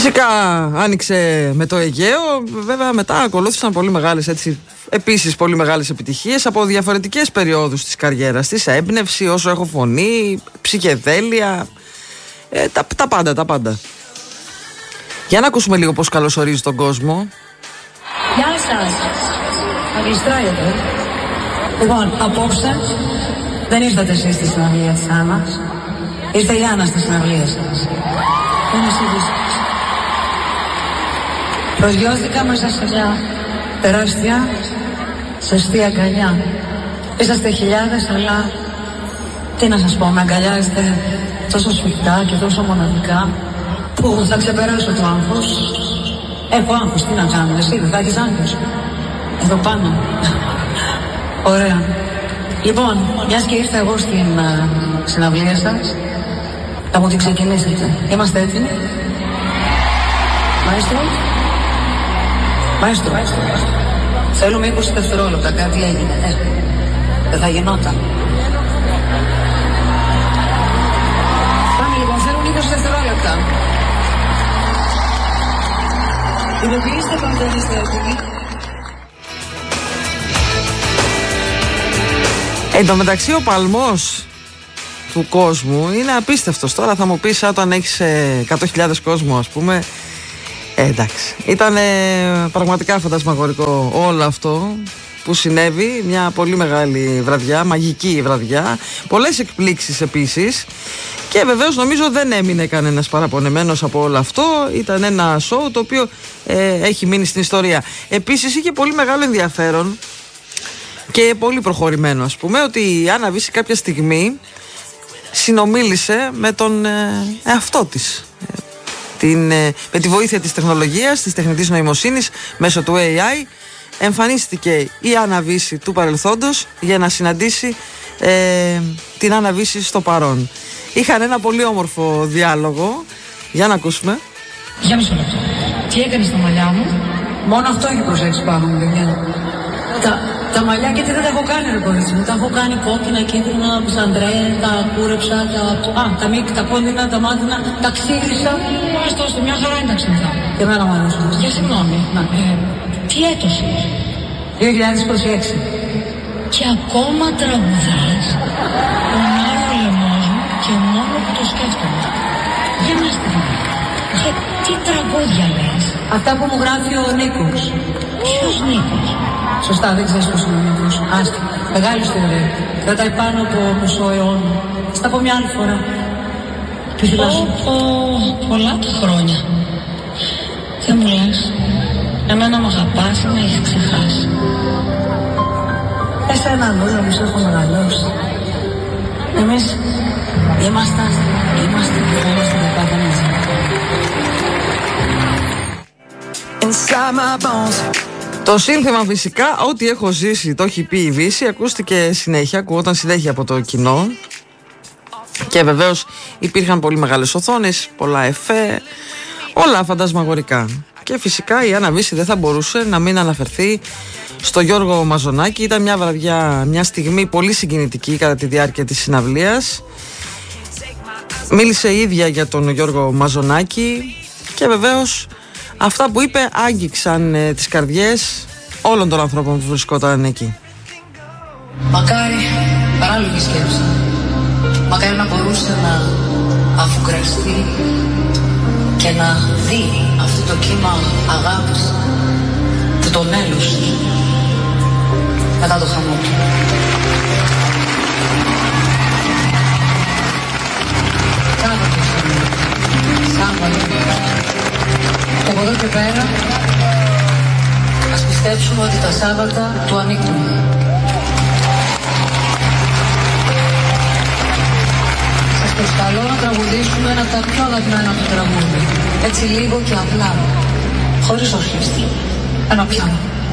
Φυσικά άνοιξε με το Αιγαίο. Βέβαια μετά ακολούθησαν πολύ μεγάλες, έτσι, επίσης πολύ μεγάλες επιτυχίες από διαφορετικές περιόδους της καριέρας της. Έμπνευση, Όσο έχω φωνή, ψυχεδέλεια, τα πάντα. Για να ακούσουμε λίγο πώς καλωσορίζει τον κόσμο. Γεια σας. Αγιστράγετε. Λοιπόν, απόψε δεν ήρθατε εσείς στη συναυλία της Άννας. Ήρθε η Άννα στη συναυλία σας. Είναι εσείς. Προσγειώθηκα μέσα σε μια τεράστια ζεστή αγκαλιά. Είσαστε χιλιάδες, αλλά τι να σας πω, με αγκαλιάζετε τόσο σφιχτά και τόσο μοναδικά που θα ξεπεράσω το άγχος. Έχω άγχος, τι να κάνω, εσύ δεν θα έχεις άγχος? Εδώ πάνω. Ωραία. Λοιπόν, μιας και ήρθα εγώ στην συναυλία σας, θα μου την ξεκινήσετε. Είμαστε έτοιμοι? Μαέστρο. Θέλουμε 20 δευτερόλεπτα, κάτι έγινε. Δεν θα γινόταν. Πάμε λοιπόν, θέλουμε 20 δευτερόλεπτα. Ειδοποιήστε πάντα αν είστε έτοιμοι. Εν τω μεταξύ ο παλμός του κόσμου είναι απίστευτος. Τώρα θα μου πεις, όταν έχεις 100.000 κόσμο, ας πούμε, εντάξει, ήταν πραγματικά φαντασμαγορικό όλο αυτό που συνέβη. Μια πολύ μεγάλη βραδιά, μαγική βραδιά, πολλές εκπλήξεις επίσης. Και βεβαίως νομίζω δεν έμεινε κανένας παραπονεμένος από όλο αυτό. Ήταν ένα σοου το οποίο έχει μείνει στην ιστορία. Επίσης είχε πολύ μεγάλο ενδιαφέρον και πολύ προχωρημένο, ας πούμε, ότι η Άννα Βύση κάποια συνομίλησε με τον εαυτό της. Με τη βοήθεια της τεχνολογίας, της τεχνητής νοημοσύνης, μέσω του AI, εμφανίστηκε η Άννα Βύση του παρελθόντος για να συναντήσει την Άννα Βύση στο παρόν. Είχαν ένα πολύ όμορφο διάλογο. Για να ακούσουμε. Για μισό λεπτό. Τι έκανες στα μαλλιά μου? Μόνο αυτό έχει προσέξει πάνω μου, παιδιά. Τα μαλλιά, γιατί δεν τα έχω κάνει, ρε κορίτσι μου. Τα έχω κάνει κόκκινα, κίτρινα, ψαντρέ, τα κούρεψα, τα κόντινα, τα μάτινα, τα ξύγρισα. Ωστόσο, μια χαρά είναι τα ξύγρισα. Και εμένα μου αρέσουν. Και συγγνώμη. Τι έτος είναι? 2026. Και ακόμα τραγουδάς. Πονάει ο λαιμός μου και μόνο που το σκέφτομαι. Για μας τι τραγούδια λες? Αυτά που μου γράφει ο Νίκος. Ποιος Νίκος? Σωστά, δεν ξέρεις πώς είναι ο Νίκος. Άστα, μεγάλη ιστορία. Κρατάει πάνω από μισό αιώνα. Θα τα πω μια άλλη φορά. Πολλά τα χρόνια. Δεν μου λες. Εμένα μ' αγαπάς ή με έχεις ξεχάσει? Εσένα νου, νομίζω έχω μεγαλώσει. Εμείς είμαστε και κάθε μαζί. Το σύνθημα φυσικά, ό,τι έχω ζήσει, το έχει πει η Βύση, ακούστηκε συνέχεια, ακούγονταν συνέχεια από το κοινό. Και βεβαίως υπήρχαν πολύ μεγάλες οθόνες, πολλά εφέ, όλα φαντασμαγορικά. Και φυσικά η Άννα Βύση δεν θα μπορούσε να μην αναφερθεί στο Γιώργο Μαζονάκη. Ήταν μια βραδιά, μια στιγμή πολύ συγκινητική κατά τη διάρκεια της συναυλίας. Μίλησε η ίδια για τον Γιώργο Μαζονάκη και βεβαίως αυτά που είπε άγγιξαν τις καρδιές όλων των ανθρώπων που βρισκόταν εκεί. Μακάρι, παράλογη σκέψη, μακάρι να μπορούσε να αφουγκραστεί και να δει αυτό το κύμα αγάπης που τον έλουσε μετά το χαμό του. Σάββατο. Και από εδώ και πέρα ας πιστέψουμε ότι τα Σάββατα του ανήκουν. Σας προσκαλώ να τραγουδήσουμε ένα από τα πιο αγαπημένα του τραγούδια. Έτσι λίγο και απλά, χωρίς ορχήστρα. Ένα πιάνο.